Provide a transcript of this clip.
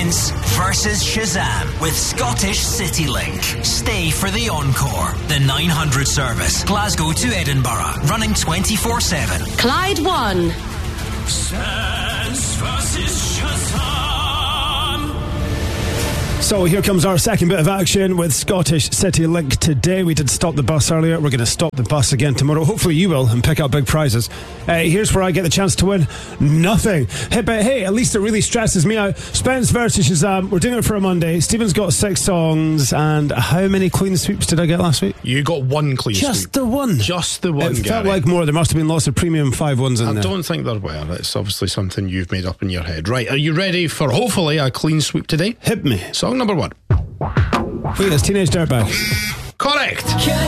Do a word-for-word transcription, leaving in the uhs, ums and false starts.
Spence versus Shazam with Scottish CityLink. Stay for the encore. The nine hundred service, Glasgow to Edinburgh, running twenty-four seven. Clyde won. Spence versus Shazam. So here comes our second bit of action with Scottish CityLink today. We did stop the bus earlier. We're going to stop the bus again tomorrow. Hopefully you will, and pick up big prizes. Uh, here's where I get the chance to win nothing. Hey, but hey, at least it really stresses me out. Spence versus Shazam. We're doing it for a Monday. Stephen's got six songs. And how many clean sweeps did I get last week? You got one clean Just sweep. the one. Just the one, It Gary. felt like more. There must have been lots of premium five ones in I there. don't think there were. It's obviously something you've made up in your head. Right, are you ready for hopefully a clean sweep today? Hit me. Song number one. Wait, it's Teenage Dirtbag. Correct.